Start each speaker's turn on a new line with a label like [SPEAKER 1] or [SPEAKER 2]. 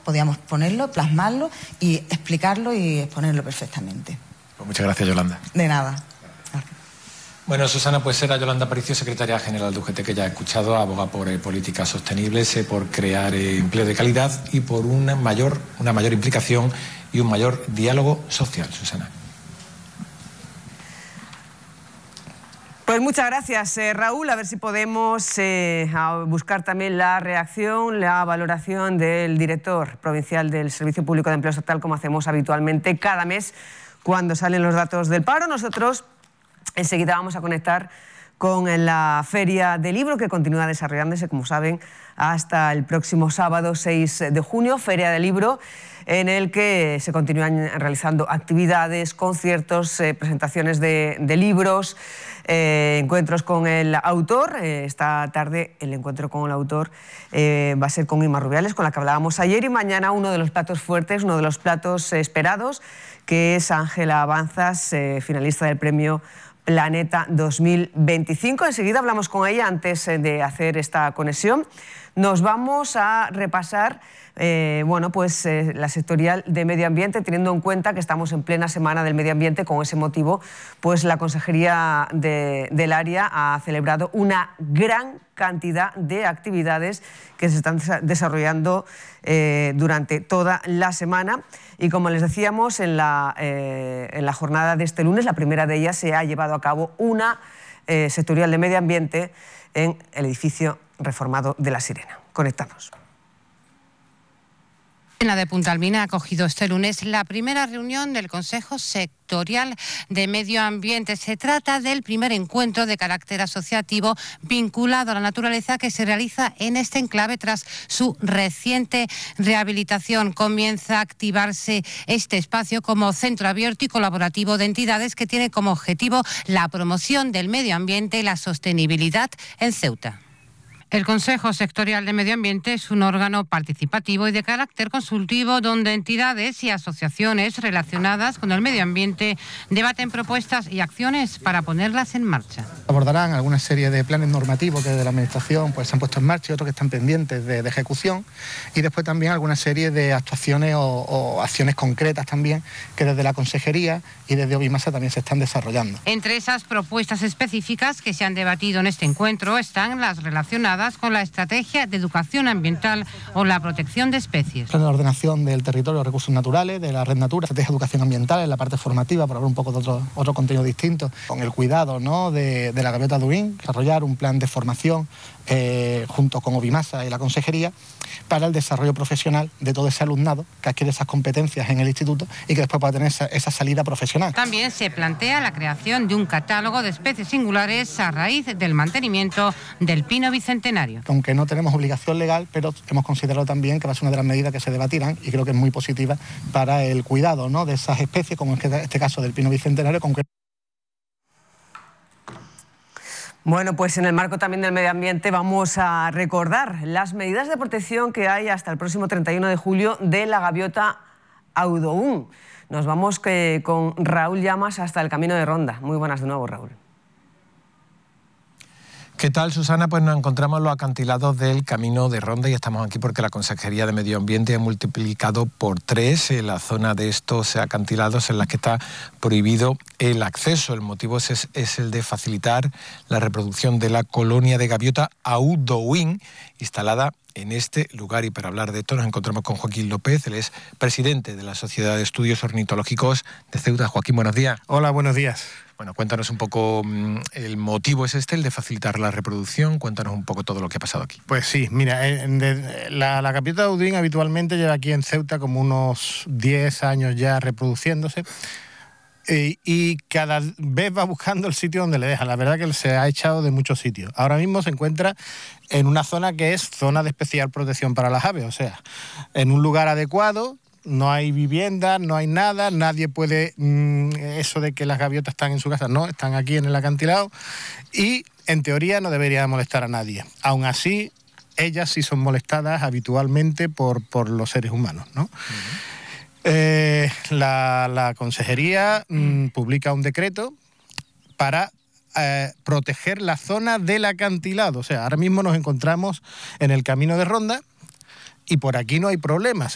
[SPEAKER 1] podíamos ponerlo, plasmarlo y explicarlo y exponerlo perfectamente.
[SPEAKER 2] Pues muchas gracias, Yolanda.
[SPEAKER 1] De nada.
[SPEAKER 2] Bueno, Susana, pues era Yolanda Aparicio, secretaria general de UGT, que ya he escuchado, aboga por políticas sostenibles, por crear empleo de calidad y por una mayor implicación y un mayor diálogo social. Susana.
[SPEAKER 3] Pues muchas gracias, Raúl. A ver si podemos buscar también la reacción, la valoración del director provincial del Servicio Público de Empleo Estatal, como hacemos habitualmente cada mes cuando salen los datos del paro. Nosotros enseguida vamos a conectar con la Feria del Libro, que continúa desarrollándose, como saben, hasta el próximo sábado 6 de junio, Feria del Libro, en el que se continúan realizando actividades, conciertos, presentaciones de libros, encuentros con el autor. Esta tarde el encuentro con el autor va a ser con Inma Rubiales, con la que hablábamos ayer, y mañana uno de los platos fuertes, uno de los platos esperados, que es Ángela Avanzas, finalista del premio Planeta 2025. Enseguida hablamos con ella. Antes de hacer esta conexión, nos vamos a repasar la sectorial de Medio Ambiente, teniendo en cuenta que estamos en plena Semana del Medio Ambiente. Con ese motivo, pues la Consejería del área ha celebrado una gran cantidad de actividades que se están desarrollando durante toda la semana. Y como les decíamos, en la jornada de este lunes, la primera de ellas, se ha llevado a cabo una sectorial de Medio Ambiente en el edificio reformado de La Sirena. Conectamos.
[SPEAKER 4] La de Punta Almina ha acogido este lunes la primera reunión del Consejo Sectorial de Medio Ambiente. Se trata del primer encuentro de carácter asociativo vinculado a la naturaleza que se realiza en este enclave tras su reciente rehabilitación. Comienza a activarse este espacio como centro abierto y colaborativo de entidades que tiene como objetivo la promoción del medio ambiente y la sostenibilidad en Ceuta. El Consejo Sectorial de Medio Ambiente es un órgano participativo y de carácter consultivo donde entidades y asociaciones relacionadas con el medio ambiente debaten propuestas y acciones para ponerlas en marcha.
[SPEAKER 5] Abordarán alguna serie de planes normativos que desde la Administración pues, se han puesto en marcha y otros que están pendientes de ejecución, y después también alguna serie de actuaciones o acciones concretas también que desde la Consejería y desde Ovimasa también se están desarrollando.
[SPEAKER 4] Entre esas propuestas específicas que se han debatido en este encuentro están las relacionadas con la estrategia de educación ambiental o la protección de especies.
[SPEAKER 5] La ordenación del territorio, los recursos naturales, de la red Natura, estrategia de educación ambiental en la parte formativa, para hablar un poco de otro contenido distinto, con el cuidado, ¿no?, de la gaviota Duin, desarrollar un plan de formación junto con Ovimasa y la Consejería para el desarrollo profesional de todo ese alumnado que adquiere esas competencias en el instituto y que después pueda tener esa salida profesional.
[SPEAKER 4] También se plantea la creación de un catálogo de especies singulares a raíz del mantenimiento del pino bicentenario.
[SPEAKER 5] Aunque no tenemos obligación legal, pero hemos considerado también que va a ser una de las medidas que se debatirán y creo que es muy positiva para el cuidado, ¿no?, de esas especies, como en este caso del pino bicentenario.
[SPEAKER 3] Bueno, pues en el marco también del medio ambiente vamos a recordar las medidas de protección que hay hasta el próximo 31 de julio de la gaviota Audoún. Nos vamos con Raúl Llamas hasta el Camino de Ronda. Muy buenas de nuevo, Raúl.
[SPEAKER 2] ¿Qué tal, Susana? Pues nos encontramos en los acantilados del Camino de Ronda y estamos aquí porque la Consejería de Medio Ambiente ha multiplicado por 3 la zona de estos acantilados en las que está prohibido el acceso. El motivo es el de facilitar la reproducción de la colonia de gaviota Audoún instalada en este lugar. Y para hablar de esto nos encontramos con Joaquín López, él es presidente de la Sociedad de Estudios Ornitológicos de Ceuta. Joaquín, buenos días.
[SPEAKER 6] Hola, buenos días.
[SPEAKER 2] Bueno, cuéntanos un poco, el motivo es el de facilitar la reproducción. Cuéntanos un poco todo lo que ha pasado aquí.
[SPEAKER 6] Pues sí, mira, la gaviota Audoún habitualmente lleva aquí en Ceuta como unos 10 años ya reproduciéndose. Y cada vez va buscando el sitio donde le deja. La verdad que se ha echado de muchos sitios. Ahora mismo se encuentra en una zona que es zona de especial protección para las aves, o sea, en un lugar adecuado. No hay vivienda, no hay nada, nadie puede, eso de que las gaviotas están en su casa, no, están aquí en el acantilado y en teoría no debería molestar a nadie. Aún así, ellas sí son molestadas habitualmente por los seres humanos, ¿no? La Consejería publica un decreto para proteger la zona del acantilado. O sea, ahora mismo nos encontramos en el Camino de Ronda y por aquí no hay problemas.